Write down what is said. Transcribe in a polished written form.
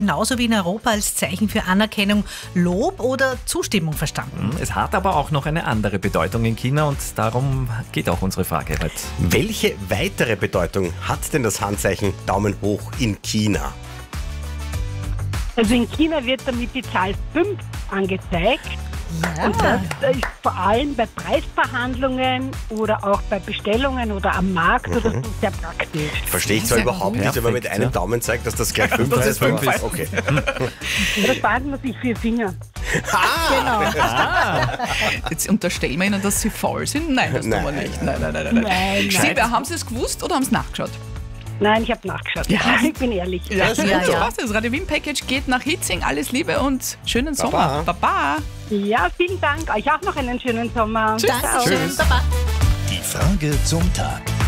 genauso wie in Europa als Zeichen für Anerkennung, Lob oder Zustimmung verstanden. Es hat aber auch noch eine andere Bedeutung in China und darum geht auch unsere Frage heute. Welche weitere Bedeutung hat denn das Handzeichen Daumen hoch in China? Also in China wird damit die Zahl 5 angezeigt. Ja. Und das ist vor allem bei Preisverhandlungen oder auch bei Bestellungen oder am Markt oder so sehr praktisch. Verstehe ich zwar Sehr überhaupt gut. nicht, wenn man mit Perfekt, einem Daumen zeigt, dass das gleich 5 dass es ist. fünf ist. Okay. Und da spart man sich 4 Finger. Ah, Genau. Jetzt unterstellen wir Ihnen, dass Sie faul sind? Nein, das tun wir Nein. nicht. Nein. Nein. Sie, haben Sie es gewusst oder haben Sie nachgeschaut? Nein, ich habe nachgeschaut. Ja. Ich bin ehrlich. Ja, Ja, ja. Was? Das Radio Wien Package geht nach Hitzing. Alles Liebe und schönen Sommer. Baba. Ja, vielen Dank. Euch auch noch einen schönen Sommer. Tschüss. Ciao. Dankeschön. Baba. Die Frage zum Tag.